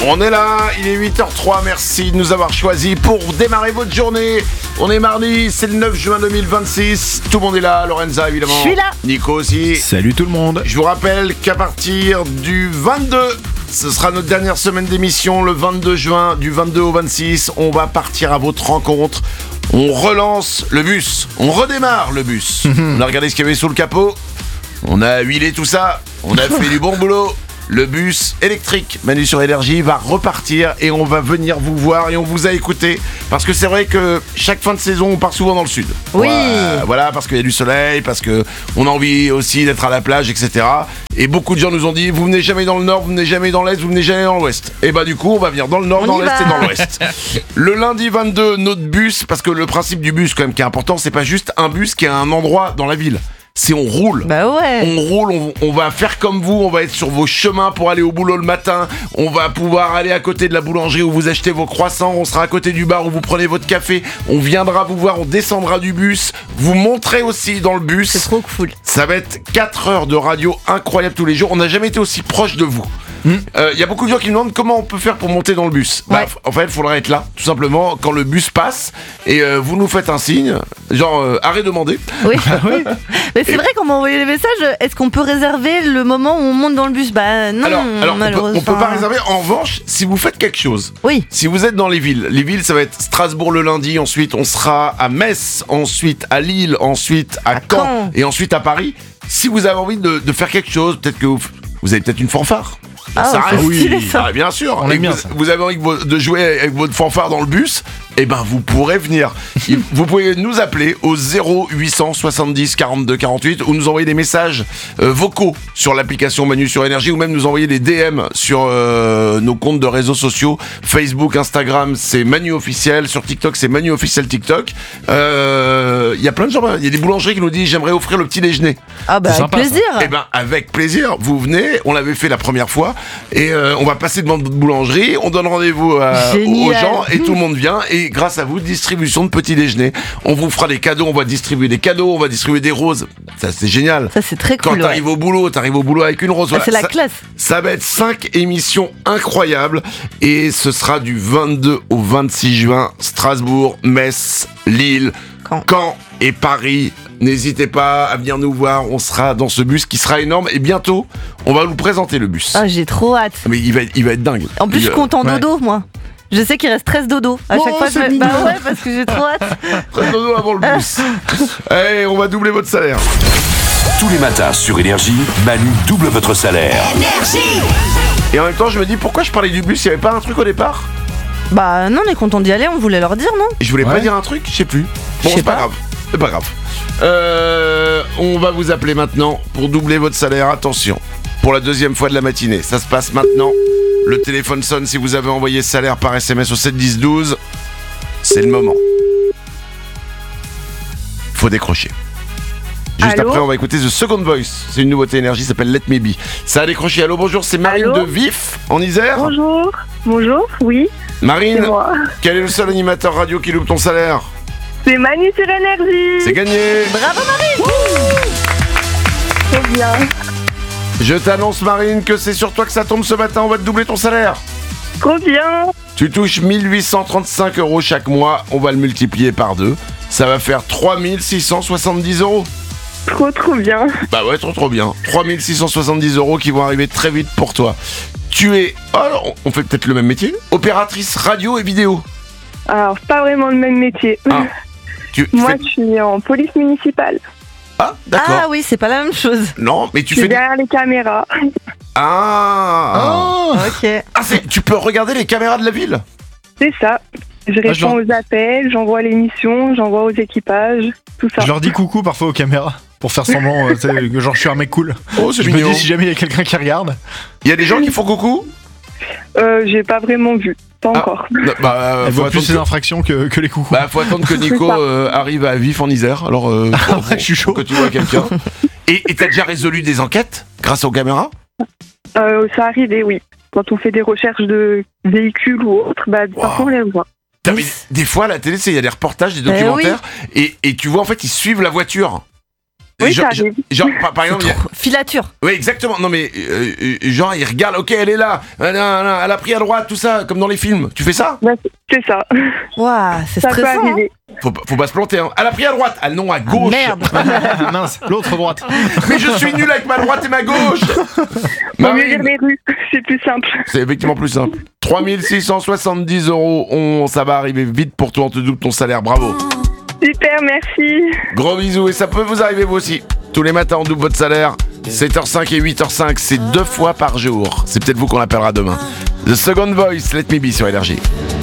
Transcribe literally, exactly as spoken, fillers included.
On est là, il est huit heures zéro trois, merci de nous avoir choisis pour démarrer votre journée. On est mardi, c'est le neuf juin deux mille vingt-six, tout le monde est là, Lorenza évidemment. Je suis là. Nico aussi. Salut tout le monde. Je vous rappelle qu'à partir du vingt-deux, ce sera notre dernière semaine d'émission, le vingt-deux juin, du vingt-deux au vingt-six, on va partir à votre rencontre. On relance le bus, on redémarre le bus. On a regardé ce qu'il y avait sous le capot, on a huilé tout ça, on a fait du bon boulot. Le bus électrique Manu sur Énergie va repartir et on va venir vous voir et on vous a écouté parce que c'est vrai que chaque fin de saison on part souvent dans le sud. Oui. Voilà, voilà, parce qu'il y a du soleil, parce que on a envie aussi d'être à la plage, et cetera. Et beaucoup de gens nous ont dit vous venez jamais dans le nord, vous venez jamais dans l'est, vous venez jamais dans l'ouest. Et bah du coup on va venir dans le nord, On dans y l'est va. et dans l'ouest. Le lundi vingt-deux, notre bus, parce que le principe du bus quand même qui est important, c'est pas juste un bus qui est à un endroit dans la ville. C'est on roule. Bah ouais. On roule, on, on va faire comme vous, on va être sur vos chemins pour aller au boulot le matin, on va pouvoir aller à côté de la boulangerie où vous achetez vos croissants, on sera à côté du bar où vous prenez votre café, on viendra vous voir, on descendra du bus, vous montrez aussi dans le bus. C'est trop cool. Ça va être quatre heures de radio incroyable tous les jours, on n'a jamais été aussi proche de vous. Il mmh. euh, y a beaucoup de gens qui me demandent comment on peut faire pour monter dans le bus. Ouais. Bah, en fait, il faudra être là, tout simplement, quand le bus passe, et euh, vous nous faites un signe, genre euh, arrêt demandé. Oui. Mais c'est vrai qu'on m'a envoyé des messages. Est-ce qu'on peut réserver le moment où on monte dans le bus? Bah non, Alors, alors on, peut, malheureusement. on peut pas réserver. En revanche, si vous faites quelque chose, Oui. si vous êtes dans les villes, les villes, ça va être Strasbourg le lundi, ensuite on sera à Metz, ensuite à Lille, ensuite à, À Caen, Caen. et ensuite à Paris. Si vous avez envie de, de faire quelque chose, peut-être que vous, vous avez peut-être une fanfare. Ah, Ça c'est arrive. stylé, ça. Ah, bien sûr. On Et aime bien vous, ça. vous avez envie que vo- de jouer avec votre fanfare dans le bus, eh ben vous pourrez venir. Il- vous pouvez nous appeler au zéro huit cent soixante-dix quarante-deux quarante-huit ou nous envoyer des messages euh, vocaux sur l'application Manu sur Énergie ou même nous envoyer des D M sur euh, nos comptes de réseaux sociaux. Facebook, Instagram, c'est Manu officiel. Sur TikTok, c'est Manu officiel TikTok. Euh, Il y a plein de gens. Il y a des boulangeries qui nous disent j'aimerais offrir le petit déjeuner. Ah bah C'est avec sympa, ça. plaisir. Eh ben avec plaisir, vous venez, on l'avait fait la première fois et euh, on va passer devant votre boulangerie, on donne rendez-vous à- aux Génial. gens et tout le monde vient et grâce à vous, distribution de petits déjeuners. On vous fera des cadeaux, on va distribuer des cadeaux, on va distribuer des roses. Ça c'est génial. Ça c'est très Quand cool. t'arrives ouais. au boulot, t'arrives au boulot avec une rose. Ah, Voilà. c'est la ça, classe. ça va être cinq émissions incroyables et ce sera du vingt-deux au vingt-six juin, Strasbourg, Metz, Lille, Caen. Caen et Paris. N'hésitez pas à venir nous voir, on sera dans ce bus qui sera énorme et bientôt on va vous présenter le bus. Ah j'ai trop hâte. Mais il va être, il va être dingue. En plus Il je va- compte en ouais. dodo moi. Je sais qu'il reste treize dodo. À Oh, chaque fois je c'est me... mignon. Bah ouais parce que j'ai trop hâte. Très dodo avant le bus. Allez, on va doubler votre salaire. Tous les matins sur Énergie, Manu double votre salaire. Et en même temps, je me dis pourquoi je parlais du bus, il n'y avait pas un truc au départ? Bah non on est content d'y aller, on voulait leur dire non? Et je voulais pas Ouais. dire un truc, je sais plus. Bon, Je sais c'est pas, pas. grave. C'est pas grave. Euh, on va vous appeler maintenant pour doubler votre salaire. Attention, pour la deuxième fois de la matinée. Ça se passe maintenant. Le téléphone sonne si vous avez envoyé salaire par S M S au sept dix douze. C'est le moment. Faut décrocher. Juste Allô après, on va écouter The Second Voice. C'est une nouveauté énergie, ça s'appelle Let Me Be. Ça a décroché. Allô, bonjour, c'est Marine Allô de Vif, en Isère. Bonjour, bonjour, oui, c'est Marine, moi. quel est le seul animateur radio qui loupe ton salaire? C'est Manu sur Énergie. C'est gagné. Bravo Marie. Trop bien. Je t'annonce, Marine, que c'est sur toi que ça tombe ce matin. On va te doubler ton salaire. Trop bien. Tu touches mille huit cent trente-cinq euros chaque mois. On va le multiplier par deux. Ça va faire trois mille six cent soixante-dix euros. Trop, trop bien. Bah ouais, trop trop bien. trois mille six cent soixante-dix euros qui vont arriver très vite pour toi. Tu es... Oh, alors, on fait peut-être le même métier. Opératrice radio et vidéo. Alors, pas vraiment le même métier. Ah, Tu, tu Moi, fais... je suis en police municipale. Ah, d'accord. Ah oui c'est pas la même chose. Non, mais tu Je suis fais... du- derrière les caméras. Ah, Oh. Ok. ah c'est... Tu peux regarder les caméras de la ville. C'est ça. Je je réponds leur- aux appels, j'envoie l'émission, j'envoie aux équipages, tout ça. Je leur dis coucou parfois aux caméras pour faire semblant euh, tu sais, que genre je suis un mec cool. Oh, c'est Je me mignon. dis si jamais il y a quelqu'un qui regarde. Il y a des gens qui font coucou. Euh, j'ai pas vraiment vu. Pas Ah. encore. Non, Bah, Elle faut voit plus attendre ses que- infractions que, que les coucous. Bah, faut attendre que Nico C'est ça. euh, arrive à Vif en Isère. Alors, euh, pour- ouais, je suis chaud. pour que tu vois quelqu'un. Et et t'as déjà résolu des enquêtes grâce aux caméras? Euh, ça arrive, et oui. Quand on fait des recherches de véhicules ou autres, bah, parfois on les voit. Non, mais des fois, à la télé, il y a des reportages, des Eh documentaires, et, et tu vois, en fait, ils suivent la voiture. Oui, genre, ça arrive. genre, par, par exemple, il y a- Filature. oui, exactement. Non, mais euh, euh, genre, il regarde, ok, elle est là, elle a, elle a pris à droite, tout ça, comme dans les films. Tu fais ça? Bah, c'est ça. Waouh, c'est Ça peut stressant. hein. arriver. Faut, pas- faut pas se planter, hein. Elle a pris à droite, ah non, à Ah, gauche. merde. Mince, l'autre droite. Mais je suis nul avec ma droite et ma gauche. Vaut mieux Marine, lire les rues, c'est plus simple. c'est effectivement plus simple. trois mille six cent soixante-dix euros, on, ça va arriver vite pour toi, on te double ton salaire, bravo. Super, merci. Gros bisous, et ça peut vous arriver vous aussi. Tous les matins, on double votre salaire. sept heures cinq et huit heures cinq, c'est deux fois par jour. C'est peut-être vous qu'on appellera demain. The Second Voice, Let Me Be sur Énergie.